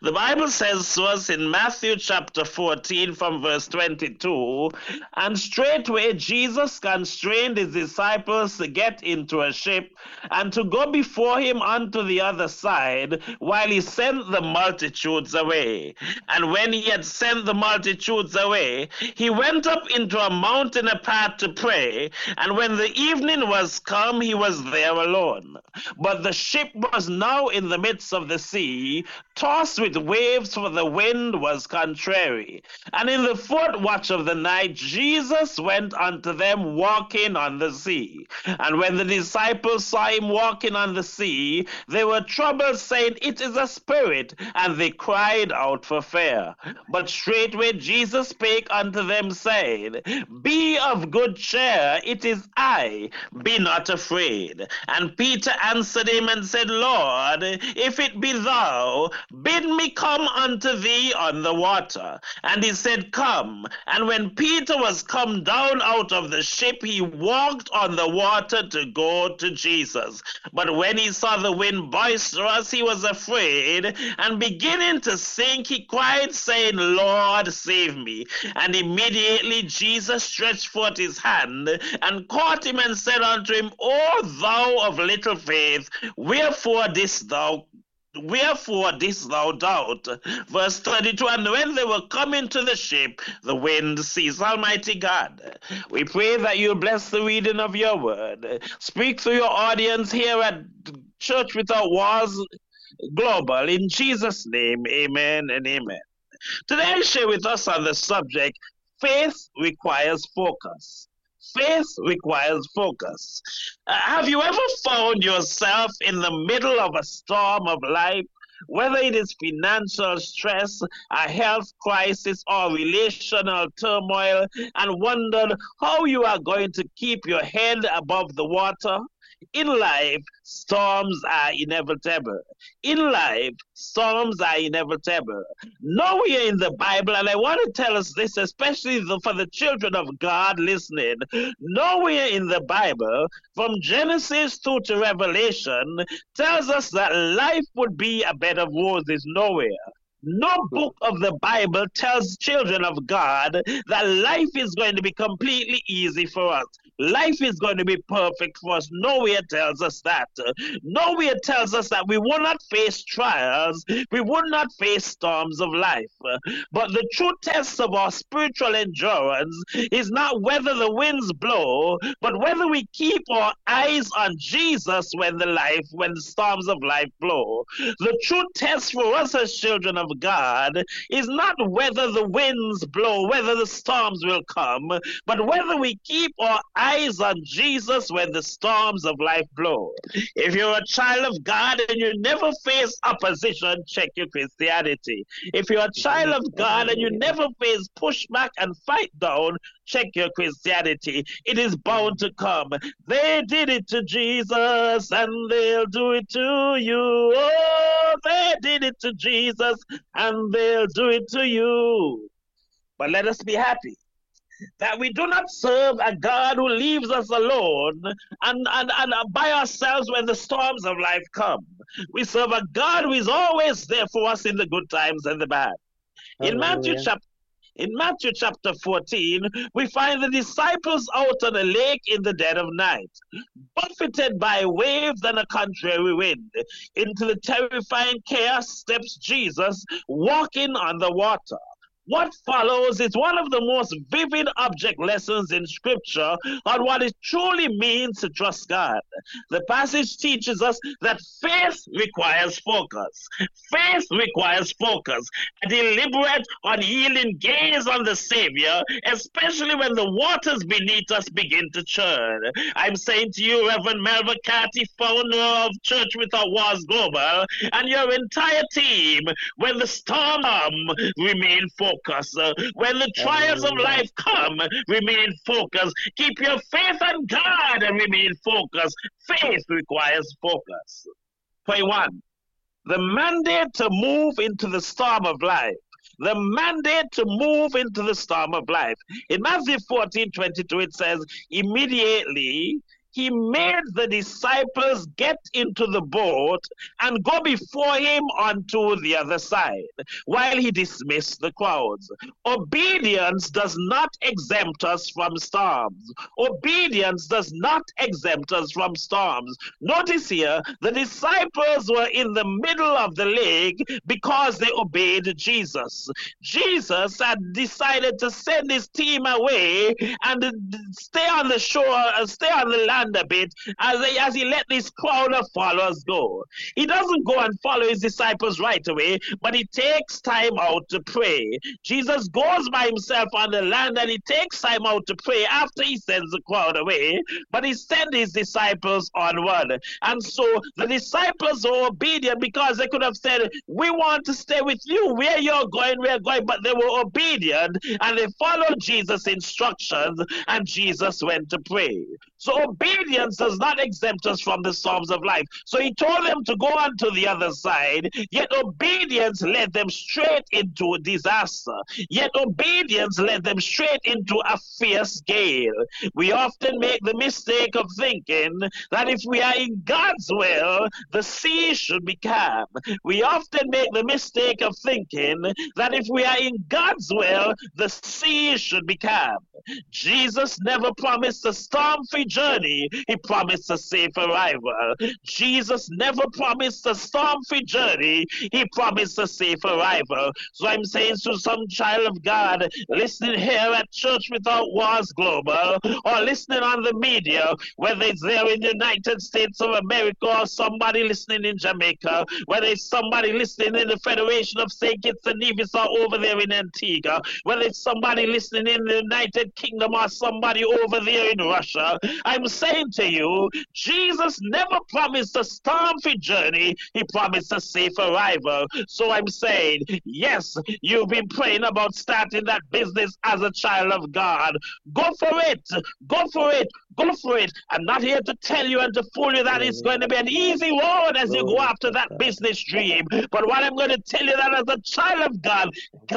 The Bible says to us in Matthew chapter 14 from verse 22, and straightway Jesus constrained his disciples to get into a ship and to go before him unto the other side, while he sent the multitudes away. And when he had sent the multitudes away, he went up into a mountain apart to pray, and when the evening was come, he was there alone. But the ship was now in the midst of the sea, tossed with waves, for the wind was contrary. And in the fourth watch of the night, Jesus went unto them walking on the sea. And when the disciples saw him walking on the sea, they were troubled, saying, It is a spirit. And they cried out for fear. But straightway Jesus spake unto them, saying, Be of good cheer, it is I, be not afraid. And Peter answered him and said, Lord, if it be thou, bid me come unto thee on the water. And he said, Come. And when Peter was come down out of the ship, he walked on the water to go to Jesus. But when he saw the wind boisterous, he was afraid, and beginning to sink, he cried, saying, Lord, save me. And immediately Jesus stretched forth his hand, and caught him, and said unto him, O thou of little faith, wherefore didst thou doubt? Verse 32, and when they were coming to the ship, the wind ceased. Almighty God, we pray that you'll bless the reading of your word. Speak to your audience here at Church Without Walls Global. In Jesus' name, amen and amen. Today I share with us on the subject, faith requires focus. Faith requires focus. Have you ever found yourself in the middle of a storm of life, whether it is financial stress, a health crisis, or relational turmoil, and wondered how you are going to keep your head above the water? In life, storms are inevitable. In life, storms are inevitable. Nowhere in the Bible, and I want to tell us this, especially for the children of God listening, nowhere in the Bible, from Genesis through to Revelation, tells us that life would be a bed of roses. Nowhere. No book of the Bible tells children of God that life is going to be completely easy for us. Life is going to be perfect for us. Nowhere tells us that. Nowhere tells us that we will not face trials. We will not face storms of life. But the true test of our spiritual endurance is not whether the winds blow, but whether we keep our eyes on Jesus when the storms of life blow. The true test for us as children of God is not whether the winds blow, whether the storms will come, but whether we keep our eyes on Jesus when the storms of life blow. If you're a child of God and you never face opposition, check your Christianity. If you're a child of God and you never face pushback and fight down, check your Christianity. It is bound to come. They did it to Jesus and they'll do it to you. Oh, they did it to Jesus and they'll do it to you. But let us be happy that we do not serve a God who leaves us alone and by ourselves when the storms of life come. We serve a God who is always there for us in the good times and the bad. In Matthew chapter 14, we find the disciples out on a lake in the dead of night, buffeted by waves and a contrary wind. Into the terrifying chaos steps Jesus, walking on the water. What follows is one of the most vivid object lessons in Scripture on what it truly means to trust God. The passage teaches us that faith requires focus. Faith requires focus, a deliberate, unyielding gaze on the Savior, especially when the waters beneath us begin to churn. I'm saying to you, Reverend Melva Carty, founder of Church Without Walls Global, and your entire team, when the storm remain focused. When the trials of life come, remain focused. Keep your faith on God and remain focused. Faith requires focus. Point 1. The mandate to move into the storm of life. The mandate to move into the storm of life. In Matthew 14:22, it says, immediately he made the disciples get into the boat and go before him onto the other side while he dismissed the crowds. Obedience does not exempt us from storms. Obedience does not exempt us from storms. Notice here, the disciples were in the middle of the lake because they obeyed Jesus. Jesus had decided to send his team away and stay on the shore, stay on the land a bit as he let this crowd of followers go. He doesn't go and follow his disciples right away, but he takes time out to pray. Jesus goes by himself on the land and he takes time out to pray after he sends the crowd away, but he sends his disciples onward. And so the disciples were obedient because they could have said, we want to stay with you. Where you're going, we're going. But they were obedient and they followed Jesus' instructions, and Jesus went to pray. So obedience does not exempt us from the storms of life. So he told them to go on to the other side, yet obedience led them straight into a disaster. Yet obedience led them straight into a fierce gale. We often make the mistake of thinking that if we are in God's will, the sea should be calm. We often make the mistake of thinking that if we are in God's will, the sea should be calm. Jesus never promised a storm-free journey. He promised a safe arrival. Jesus never promised a storm-free journey. He promised a safe arrival. So I'm saying to some child of God listening here at Church Without Walls Global, or listening on the media, whether it's there in the United States of America or somebody listening in Jamaica, whether it's somebody listening in the Federation of St. Kitts and Nevis or over there in Antigua, whether it's somebody listening in the United Kingdom or somebody over there in Russia, I'm saying to you, Jesus never promised a storm-free journey. He promised a safe arrival. So I'm saying, yes, you've been praying about starting that business as a child of God. Go for it. Go for it. Go for it. I'm not here to tell you and to fool you that it's going to be an easy road as you go after that business dream. But what I'm going to tell you that as a child of God,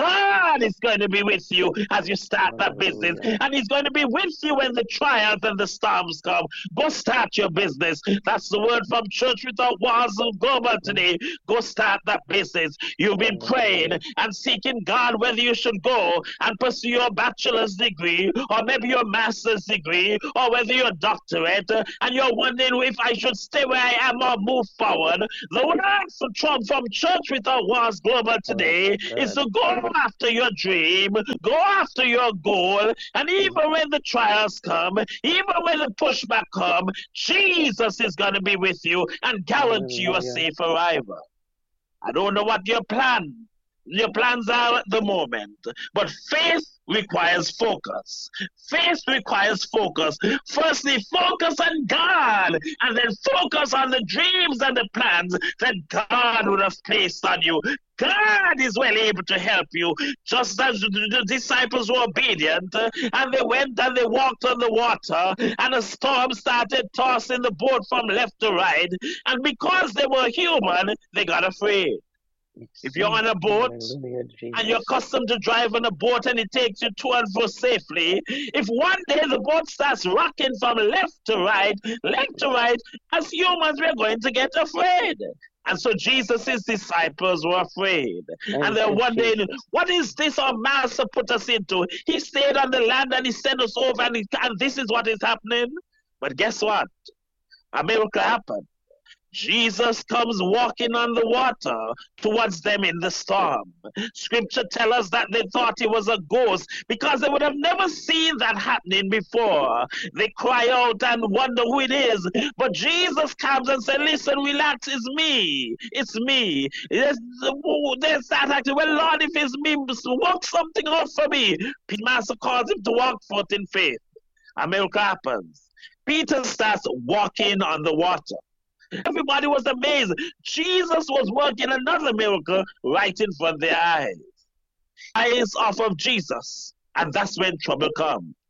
God is going to be with you as you start that business. And he's going to be with you when the trials and the storms come. Go start your business. That's the word from Church Without Walls Global today. Go start that business. You've been praying and seeking God whether you should go and pursue your bachelor's degree or maybe your master's degree or whether you're a doctorate, and you're wondering if I should stay where I am or move forward. The word from Church Without Walls Global today is to go after your dream, go after your goal, and even when the trials come, even when the pushback come, Jesus is going to be with you and guarantee you a safe arrival. I don't know what your plans are at the moment, but faith requires focus. Faith requires focus. Firstly, focus on God, and then focus on the dreams and the plans that God would have placed on you. God is well able to help you, just as the disciples were obedient, and they went and they walked on the water, and a storm started tossing the boat from left to right, and because they were human, they got afraid. If you're on a boat and you're accustomed to drive on a boat and it takes you to and fro safely, if one day the boat starts rocking from left to right, as humans we're going to get afraid. And so Jesus' disciples were afraid. And they're wondering, what is this our master put us into? He stayed on the land and he sent us over and this is what is happening. But guess what? A miracle happened. Jesus comes walking on the water towards them in the storm. Scripture tells us that they thought he was a ghost because they would have never seen that happening before. They cry out and wonder who it is. But Jesus comes and says, listen, relax, it's me. It's me. They start acting, well, Lord, if it's me, work something out for me. Peter Master calls him to walk forth in faith. A miracle happens. Peter starts walking on the water. Everybody was amazed. Jesus was working another miracle right in front of their eyes. Eyes off of Jesus. And that's when trouble comes.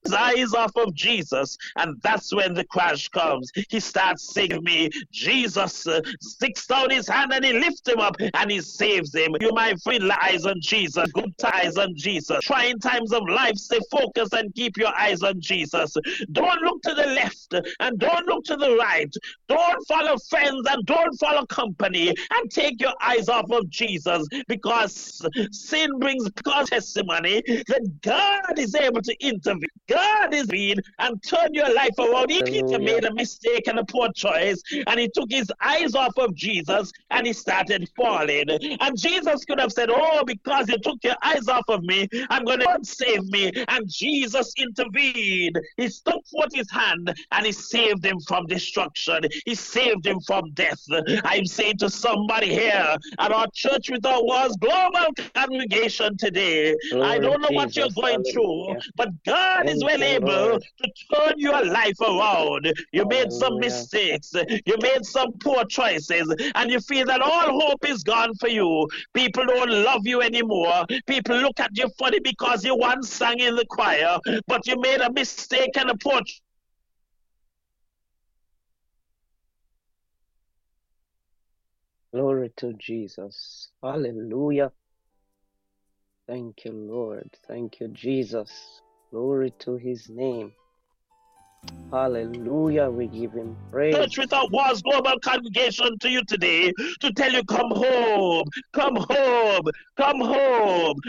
his eyes off of Jesus, and that's when the crash comes. He starts saying me, Jesus sticks down his hand and he lifts him up and he saves him. You might feel eyes on Jesus, good eyes on Jesus. Trying times of life, stay focused and keep your eyes on Jesus. Don't look to the left and don't look to the right. Don't follow friends and don't follow company, and take your eyes off of Jesus, because sin brings God's testimony that God is able to intervene. God is being and turn your life around. Peter made a mistake and a poor choice, and he took his eyes off of Jesus and he started falling. And Jesus could have said, oh, because you took your eyes off of me, I'm going to save me. And Jesus intervened. He stuck forth his hand and he saved him from destruction. He saved him from death. I'm saying to somebody here at our Church Without Walls global congregation today, I don't know what you're going through, but God is well able to turn your life around. You made some mistakes, you made some poor choices, and you feel that all hope is gone for you. People don't love you anymore. People look at you funny because you once sang in the choir, but you made a mistake and a poor choice. Glory to Jesus. Hallelujah. Thank you, Lord. Thank you, Jesus. Glory to his name. Hallelujah. We give him praise. Church Without Walls global congregation to you today to tell you, come home, come home, come home.